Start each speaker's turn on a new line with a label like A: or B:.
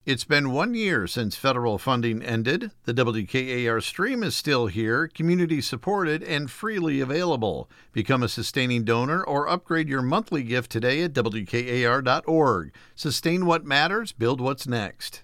A: It's been 1 year since federal funding ended. The WKAR stream is still here, community-supported, and freely available. Become a sustaining donor or upgrade your monthly gift today at WKAR.org. Sustain what matters, build what's next.